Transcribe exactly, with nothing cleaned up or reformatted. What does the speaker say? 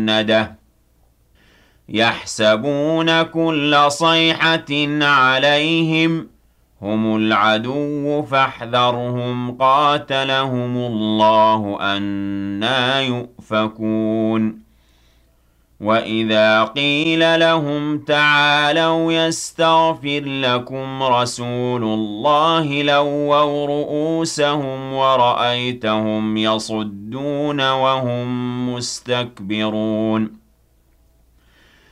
مُسَنَّدَةٍ يَحْسَبُونَ كُلَّ صَيْحَةٍ عَلَيْهِمْ هُمُ الْعَدُوُّ فَاحْذَرْهُمْ قَاتَلَهُمُ اللَّهُ أَنَّىٰ يُؤْفَكُونَ وَإِذَا قِيلَ لَهُمْ تَعَالَوْا يَسْتَغْفِرْ لَكُمْ رَسُولُ اللَّهِ لَوَّوْا رُءُوسَهُمْ وَرَأَيْتَهُمْ يَصُدُّونَ وَهُم مُّسْتَكْبِرُونَ